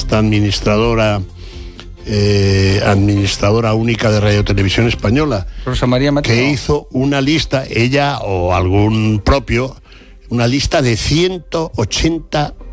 esta administradora única de Radio Televisión Española, Rosa María Mateo, que hizo una lista, ella o algún propio, una lista de 180